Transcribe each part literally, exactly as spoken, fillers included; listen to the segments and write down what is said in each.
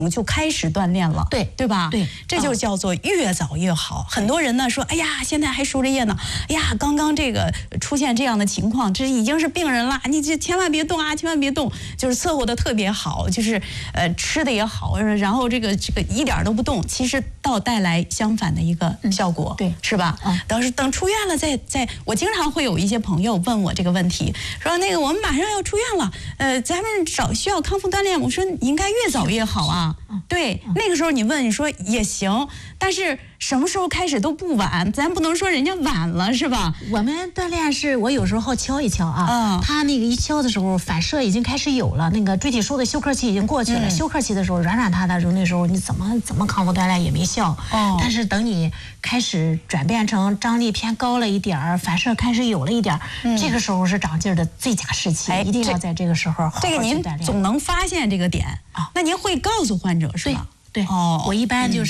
就开始锻炼了， 对对吧？ 对， 这就叫做越早越好。很多人呢说，哎呀，现在还输着液呢，哎呀，刚刚这个出现这样的情况，这已经是病人了，你这千万别动啊，千万别动，就是伺候的特别好，就是呃吃的也好，然后这个这个一点都不动，其实倒带来相反的一个效果， 嗯、对， 是吧？嗯，等是等出院了再再，我经常会有一些朋友问我这个问题，说那个我们马上要出院了，呃，咱们找需要康复锻炼，我说应该越早越好啊。对，那个时候你问你说也行，但是什么时候开始都不晚，咱不能说人家晚了，是吧？ 我们锻炼是我有时候敲一敲啊，嗯，他那个一敲的时候反射已经开始有了，那个椎体束的休克期已经过去了，嗯、休克期的时候软软塌塌的时候，那时候你怎么怎么康复锻炼也没效。哦，但是等你开始转变成张力偏高了一点儿，反射开始有了一点儿，嗯、这个时候是长劲儿的最佳时期，哎、一定要在这个时候好好去锻炼。 这个您总能发现这个点啊，那您会告诉患者是吧？ 对，哦，我一般就是、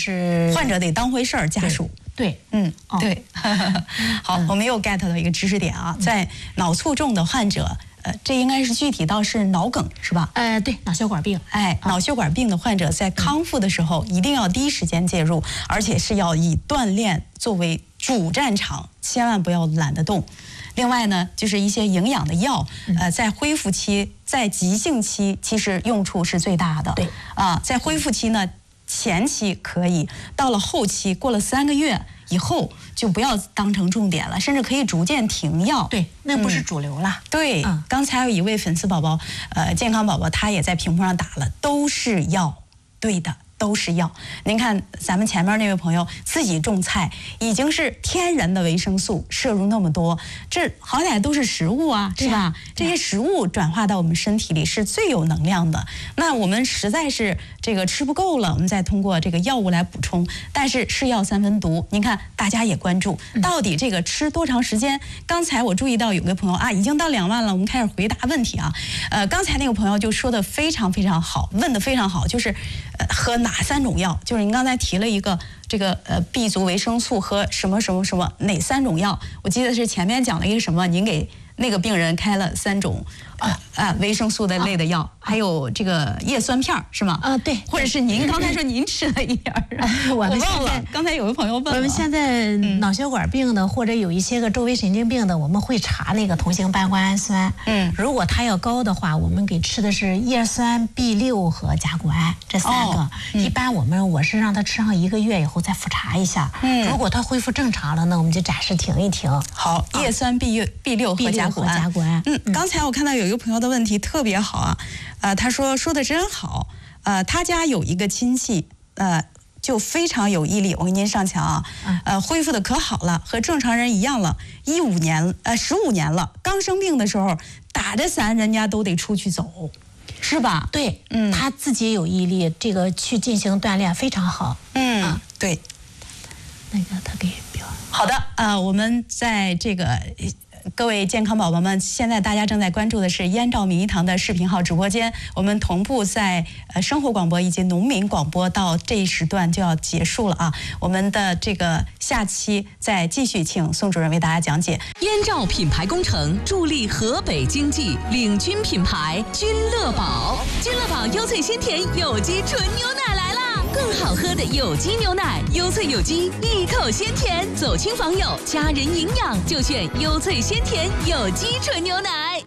嗯、患者得当回事儿，家属对， 嗯，哦、对。好，嗯、我们又 get 到一个知识点啊，在脑卒中的患者，呃，这应该是具体到是脑梗是吧？ 呃，对，脑血管病。 哎，脑血管病的患者在康复的时候，一定要第一时间介入，而且是要以锻炼作为主战场，千万不要懒得动。另外呢，就是一些营养的药，呃，在恢复期、在急性期，其实用处是最大的。 对啊，在恢复期呢，前期可以，到了后期，过了三个月以后，就不要当成重点了，甚至可以逐渐停药。 对，那不是主流了。 嗯、对、嗯，刚才有一位粉丝宝宝，呃，健康宝宝，他也在屏幕上打了，都是药，对的。都是药，您看咱们前面那位朋友自己种菜，已经是天然的维生素摄入那么多，这好歹都是食物啊，是吧？这些食物转化到我们身体里是最有能量的。那我们实在是这个吃不够了，我们再通过这个药物来补充。但是是药三分毒，您看大家也关注，到底这个吃多长时间？刚才我注意到有个朋友啊，已经到两万了，我们开始回答问题啊。呃，刚才那个朋友就说的非常非常好，问的非常好，就是呃喝哪三种药？就是您刚才提了一个这个呃 B 族维生素和什么什么什么哪三种药？我记得是前面讲了一个什么，您给那个病人开了三种啊啊维生素的类的药，还有这个叶酸片是吗？ 啊，对， 或者是您刚才说您吃了一点儿，我忘了。刚才有个朋友问了， 我们现在脑血管病的、嗯、或者有一些个周围神经病的，我们会查那个同型半胱氨酸。嗯，如果它要高的话，我们给吃的是叶酸、B 六和甲钴胺这三个。哦嗯、一般我们我是让他吃上一个月以后再复查一下。嗯，如果他恢复正常了，那我们就暂时停一停。 好，叶酸、B B 六和甲钴胺。嗯，刚才我看到有一个朋友的问题特别好啊，呃，他说说的真好，呃，他家有一个亲戚，呃，就非常有毅力，我给您上墙啊，呃，恢复的可好了，和正常人一样了，一五年，呃，十五年了，刚生病的时候打着伞，人家都得出去走，是吧？ 对，嗯，他自己有毅力，这个去进行锻炼非常好， 嗯，啊、对， 那个他给表好的，呃，我们在这个。各位健康宝宝们，现在大家正在关注的是燕赵名医堂的视频号直播间，我们同步在呃生活广播以及农民广播到这一时段就要结束了啊！我们的这个下期再继续，请宋主任为大家讲解。 燕赵品牌工程助力河北经济，领军品牌君乐宝，君乐宝优萃鲜甜有机纯牛奶来啦！更好喝的有机牛奶，优萃有机，一口鲜甜，走亲访友，家人营养就选优萃鲜甜有机纯牛奶。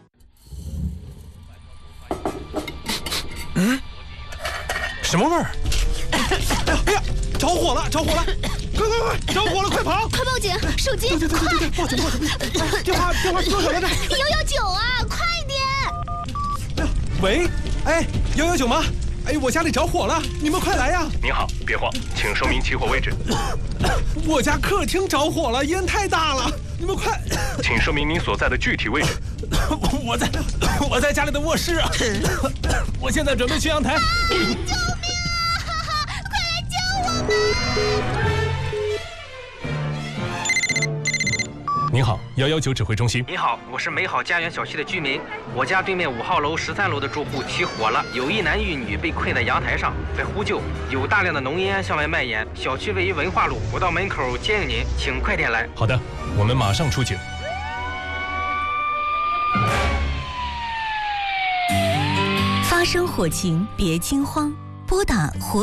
嗯，什么味儿？哎呀，着火了，着火了！快快快，着火了，快跑！ 快报警！手机！ 对对对对对，报警报警！电话电话是多少来着？ 一一九啊，快点！ 喂，哎，一一九吗？哎，我家里着火了，你们快来呀！ 您好，别慌，请说明起火位置。 我家客厅着火了，烟太大了，你们快！ 请说明您所在的具体位置。 我在我在家里的卧室啊，我现在准备去阳台。 啊、救命啊！快来救我们！ 您好，一一九指挥中心。 您好，我是美好家园小区的居民，我家对面五号楼、十三楼的住户起火了，有一男一女被困在阳台上，在呼救，有大量的浓烟向外蔓延。小区位于文化路，我到门口接应您，请快点来。 好的，我们马上出警。 发生火情别惊慌， 拨打活